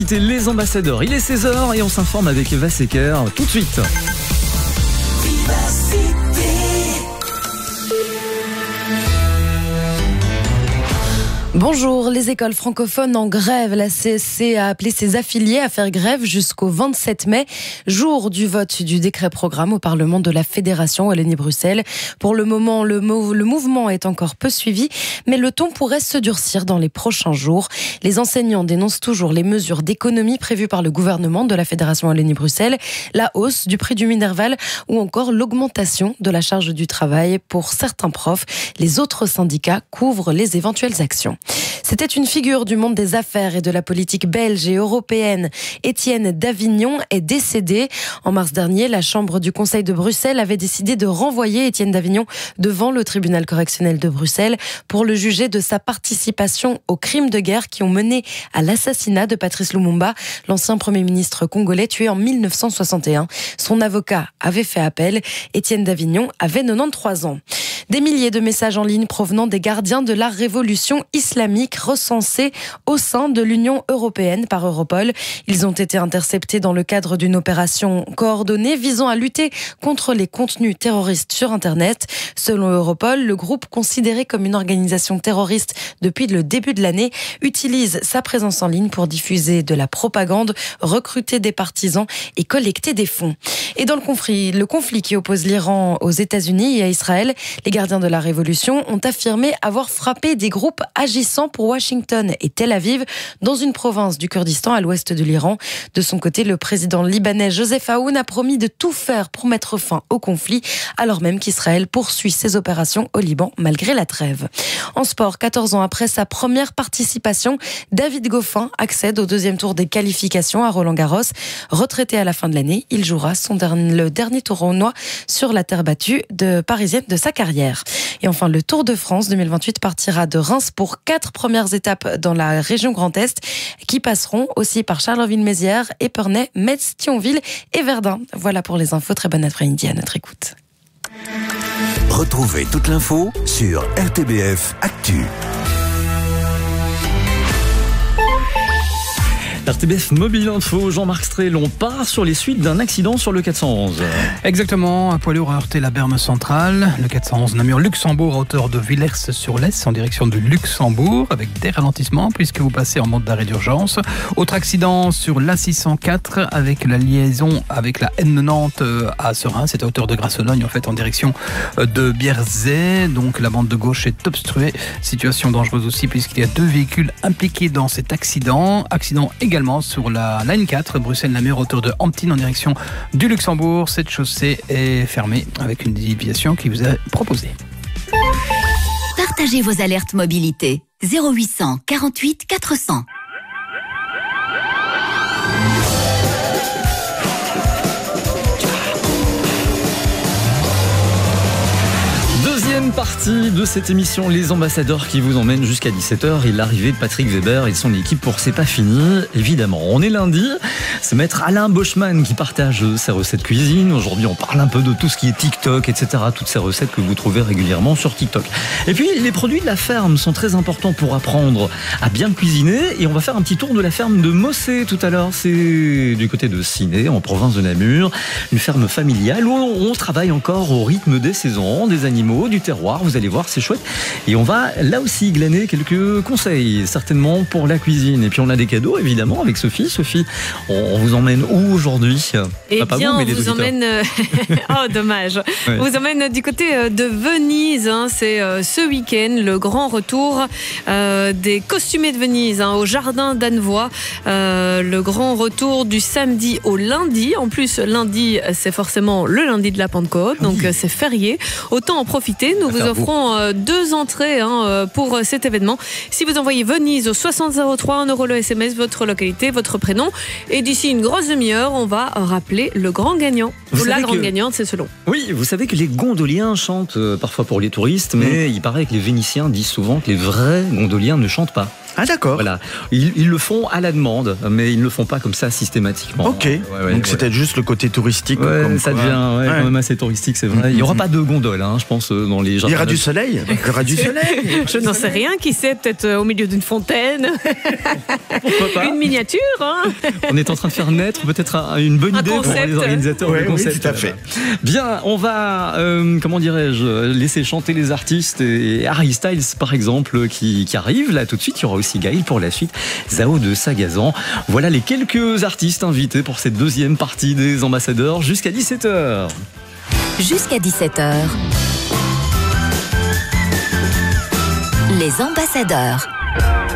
Les ambassadeurs, il est 16h et on s'informe avec Eva Secker tout de suite. Bonjour, les écoles francophones en grève. La CSC a appelé ses affiliés à faire grève jusqu'au 27 mai, jour du vote du décret programme au Parlement de la Fédération Wallonie-Bruxelles. Pour le moment, le mouvement est encore peu suivi, mais le ton pourrait se durcir dans les prochains jours. Les enseignants dénoncent toujours les mesures d'économie prévues par le gouvernement de la Fédération Wallonie-Bruxelles, la hausse du prix du minerval ou encore l'augmentation de la charge du travail pour certains profs. Les autres syndicats couvrent les éventuelles actions. C'était une figure du monde des affaires et de la politique belge et européenne. Étienne Davignon est décédé. En mars dernier, la Chambre du Conseil de Bruxelles avait décidé de renvoyer Étienne Davignon devant le tribunal correctionnel de Bruxelles pour le juger de sa participation aux crimes de guerre qui ont mené à l'assassinat de Patrice Lumumba, l'ancien Premier ministre congolais tué en 1961. Son avocat avait fait appel. Étienne Davignon avait 93 ans. Des milliers de messages en ligne provenant des gardiens de la révolution islamique recensés au sein de l'Union européenne par Europol. Ils ont été interceptés dans le cadre d'une opération coordonnée visant à lutter contre les contenus terroristes sur Internet. Selon Europol, le groupe, considéré comme une organisation terroriste depuis le début de l'année, utilise sa présence en ligne pour diffuser de la propagande, recruter des partisans et collecter des fonds. Et dans le conflit qui oppose l'Iran aux États-Unis et à Israël, les gardiens de la révolution ont affirmé avoir frappé des groupes agissant pour Washington et Tel Aviv dans une province du Kurdistan à l'ouest de l'Iran. De son côté, le président libanais Joseph Aoun a promis de tout faire pour mettre fin au conflit, alors même qu'Israël poursuit ses opérations au Liban malgré la trêve. En sport, 14 ans après sa première participation, David Goffin accède au deuxième tour des qualifications à Roland-Garros. Retraité à la fin de l'année, il jouera le dernier tournoi sur la terre battue parisienne de sa carrière. Et enfin, le Tour de France 2028 partira de Reims pour 4 premières étapes dans la région Grand Est qui passeront aussi par Charleville-Mézières, Épernay, Metz, Thionville et Verdun. Voilà pour les infos. Très bon après-midi à notre écoute. Retrouvez toute l'info sur RTBF Actu. RTBF Mobile Info, Jean-Marc Strel, on part sur les suites d'un accident sur le 411. Exactement, un poids lourd a heurté la berme centrale. Le 411 Namur-Luxembourg à hauteur de Villers-sur-Lez en direction de Luxembourg avec des ralentissements puisque vous passez en mode d'arrêt d'urgence. Autre accident sur l'A604 avec la liaison avec la N90 à Serein, c'est à hauteur de Grassologne en fait en direction de Bierzet. Donc la bande de gauche est obstruée. Situation dangereuse aussi puisqu'il y a 2 véhicules impliqués dans cet accident. Accident également sur la Line 4, Bruxelles-Namur, hauteur de Hamptine en direction du Luxembourg. Cette chaussée est fermée avec une déviation qui vous est proposée. Partagez vos alertes mobilité. 0800 48 400. Deuxième partie de cette émission, les ambassadeurs qui vous emmènent jusqu'à 17h et l'arrivée de Patrick Weber et de son équipe pour C'est pas fini, évidemment. On est lundi, c'est maître Alain Boschman qui partage ses recettes cuisine. Aujourd'hui, on parle un peu de tout ce qui est TikTok, etc. Toutes ces recettes que vous trouvez régulièrement sur TikTok. Et puis, les produits de la ferme sont très importants pour apprendre à bien cuisiner. Et on va faire un petit tour de la ferme de Mossé tout à l'heure. C'est du côté de Ciney, en province de Namur. Une ferme familiale où on travaille encore au rythme des saisons, des animaux, du terroir. Vous allez voir, c'est chouette. Et on va là aussi glaner quelques conseils, certainement pour la cuisine. Et puis on a des cadeaux, évidemment, avec Sophie. Sophie, on vous emmène où aujourd'hui ? Eh bien, on vous emmène... oh, dommage. Ouais. On vous emmène du côté de Venise. C'est ce week-end, le grand retour des costumés de Venise au jardin d'Annevoie. Le grand retour du samedi au lundi. En plus, lundi, c'est forcément le lundi de la Pentecôte, donc c'est férié. Autant en profiter. Nous vous offrons 2 entrées pour cet événement. Si vous envoyez Venise au 6003, 1 € le SMS, votre localité, votre prénom. Et d'ici une grosse demi-heure, on va rappeler le grand gagnant. Ou la grande gagnante, c'est selon. Oui, vous savez que les gondoliens chantent parfois pour les touristes, mais il paraît que les Vénitiens disent souvent que les vrais gondoliens ne chantent pas. Ah d'accord. Voilà, ils le font à la demande, mais ils ne le font pas comme ça systématiquement. Ok, donc c'est peut-être juste le côté touristique. Ça devient quand même assez touristique, c'est vrai. Il n'y aura pas de gondole, je pense, dans les jardins. du soleil. Il y aura du soleil. Je n'en sais rien, qui sait, peut-être au milieu d'une fontaine. Pourquoi pas? Une miniature. Hein. On est en train de faire naître peut-être une bonne idée pour les organisateurs. Oui, tout à fait. Bien, on va, comment dirais-je, laisser chanter les artistes et Harry Styles par exemple qui arrive là tout de suite. Il y aura aussi Gaël pour la suite, Zao de Sagazan. Voilà les quelques artistes invités pour cette deuxième partie des ambassadeurs jusqu'à 17h. Jusqu'à 17h. Les ambassadeurs.